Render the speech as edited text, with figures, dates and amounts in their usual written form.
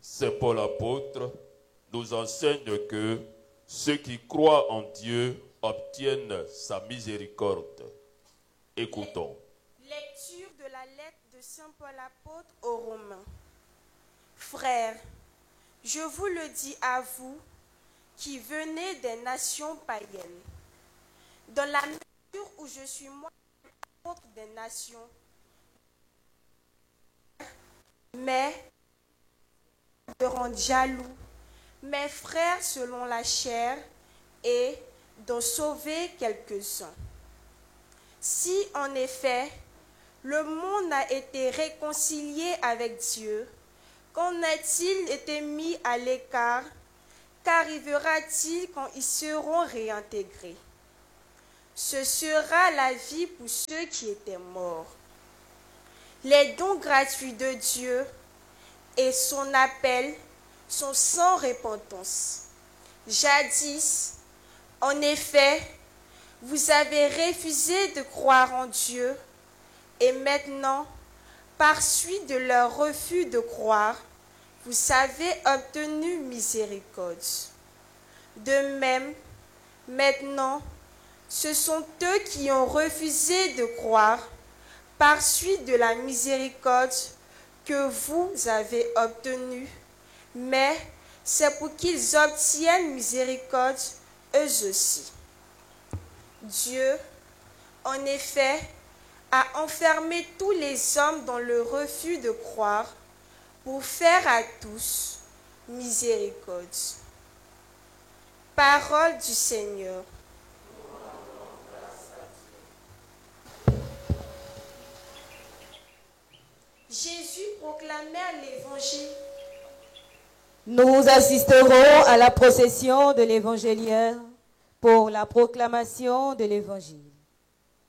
Saint Paul apôtre nous enseigne que ceux qui croient en Dieu obtiennent sa miséricorde. Écoutons. Lecture de la lettre de Saint Paul apôtre aux Romains. Frères, je vous le dis à vous qui venez des nations païennes. Dans la mesure où je suis moi apôtre des nations, mais de rendre jaloux mes frères selon la chair et d'en sauver quelques-uns. Si en effet le monde a été réconcilié avec Dieu, qu'en a-t-il été mis à l'écart? Qu'arrivera-t-il quand ils seront réintégrés? Ce sera la vie pour ceux qui étaient morts. Les dons gratuits de Dieu et son appel sont sans repentance. Jadis, en effet, vous avez refusé de croire en Dieu, et maintenant, par suite de leur refus de croire, vous avez obtenu miséricorde. De même, maintenant, ce sont eux qui ont refusé de croire, par suite de la miséricorde que vous avez obtenue, mais c'est pour qu'ils obtiennent miséricorde eux aussi. Dieu, en effet, a enfermé tous les hommes dans le refus de croire pour faire à tous miséricorde. Parole du Seigneur. Jésus proclamait l'évangile. Nous assisterons à la procession de l'évangéliaire pour la proclamation de l'évangile.